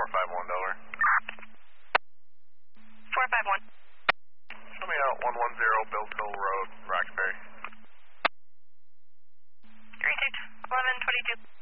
451 over. 451. Show me out 110 Bills Hill Road, Roxbury. Green 1122.